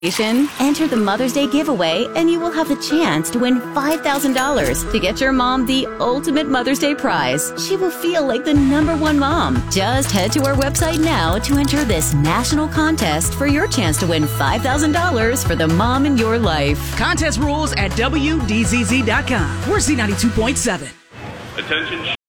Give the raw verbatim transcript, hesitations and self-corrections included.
Enter the Mother's Day giveaway and you will have the chance to win five thousand dollars to get your mom the ultimate Mother's Day prize. She will feel like the number one mom. Just head to our website now to enter this national contest for your chance to win five thousand dollars for the mom in your life. Contest rules at W D Z Z dot com. We're Z ninety-two point seven. Attention